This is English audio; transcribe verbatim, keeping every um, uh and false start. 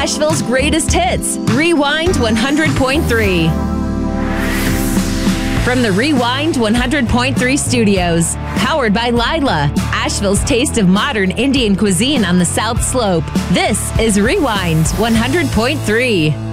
Asheville's greatest hits, Rewind one hundred point three. From the Rewind one hundred point three studios, powered by Lila, Asheville's taste of modern Indian cuisine on the South Slope. This is Rewind one hundred point three.